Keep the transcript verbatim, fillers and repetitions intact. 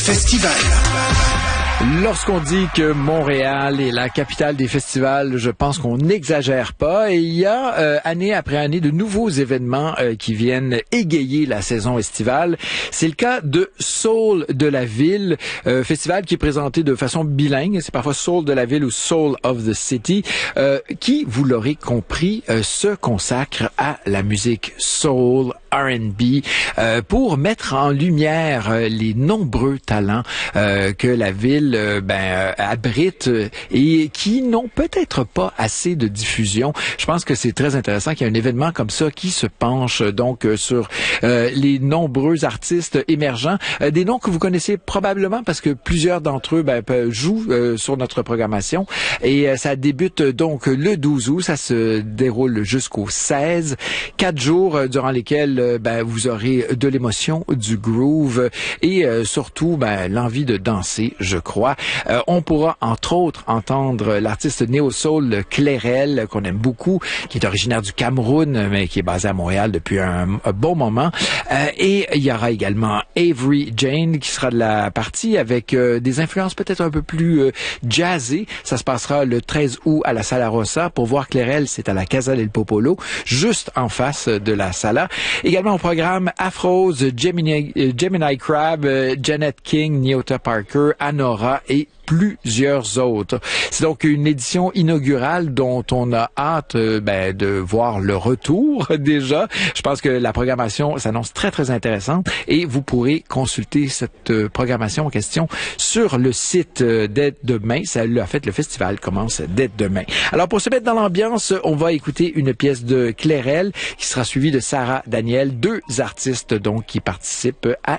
Festival. Lorsqu'on dit que Montréal est la capitale des festivals, je pense qu'on n'exagère pas. Et il y a euh, année après année de nouveaux événements euh, qui viennent égayer la saison estivale. C'est le cas de Soul de la Ville, euh, festival qui est présenté de façon bilingue. C'est parfois Soul de la Ville ou Soul of the City, euh, qui, vous l'aurez compris, euh, se consacre à la musique soul, R and B, euh, pour mettre en lumière euh, les nombreux talents euh, que la ville euh, ben, euh, abrite euh, et qui n'ont peut-être pas assez de diffusion. Je pense que c'est très intéressant qu'il y ait un événement comme ça qui se penche euh, donc euh, sur euh, les nombreux artistes émergents, euh, des noms que vous connaissez probablement parce que plusieurs d'entre eux ben, jouent euh, sur notre programmation et euh, ça débute donc le douze août, ça se déroule jusqu'au seize, quatre jours euh, durant lesquels ben, vous aurez de l'émotion, du groove et euh, surtout ben, l'envie de danser, je crois. Euh, on pourra entre autres entendre l'artiste néo-soul Clairel, qu'on aime beaucoup, qui est originaire du Cameroun, mais qui est basé à Montréal depuis un, un bon moment. Euh, et il y aura également Avery Jane qui sera de la partie avec euh, des influences peut-être un peu plus euh, jazzées. Ça se passera le treize août à la Sala Rossa. Pour voir Clairel, c'est à la Casa del Popolo, juste en face de la Sala. Également au programme Afrose, Gemini, Gemini Crab, Janet King, Nyota Parker, Anora et plusieurs autres. C'est donc une édition inaugurale dont on a hâte euh, ben, de voir le retour déjà. Je pense que la programmation s'annonce très, très intéressante et vous pourrez consulter cette euh, programmation en question sur le site euh, dès demain. Ça, en fait, le festival commence dès demain. Alors, pour se mettre dans l'ambiance, on va écouter une pièce de Clairel qui sera suivie de Sarah Daniel, deux artistes donc qui participent à